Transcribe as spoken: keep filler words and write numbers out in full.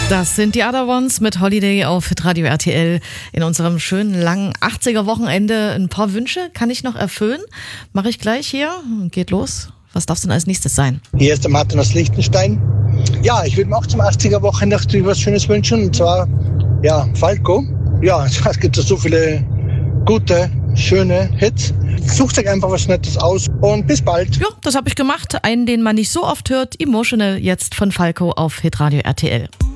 Das sind die Other Ones mit Holiday auf Radio R T L. In unserem schönen langen achtziger-Wochenende ein paar Wünsche kann ich noch erfüllen. Mache ich gleich hier. Geht los. Was darf es denn als nächstes sein? Hier ist der Martin aus Liechtenstein. Ja, ich würde mir auch zum achtziger-Wochenende was Schönes wünschen. Und zwar, ja, Falco. Ja, es gibt so viele gute, schöne Hits. Sucht euch einfach was Nettes aus und bis bald. Ja, das habe ich gemacht. Einen, den man nicht so oft hört. Emotional jetzt von Falco auf Hitradio R T L.